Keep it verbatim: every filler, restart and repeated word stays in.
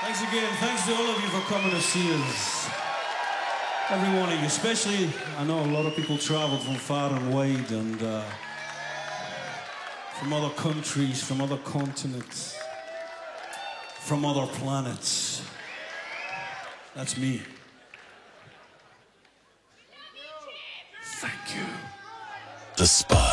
Thanks again. Thanks to all of you for coming to see us. Every one of you, especially, I know a lot of people traveled from far and wide and uh, from other countries, from other continents, from other planets. That's me. Thank you. The Spot.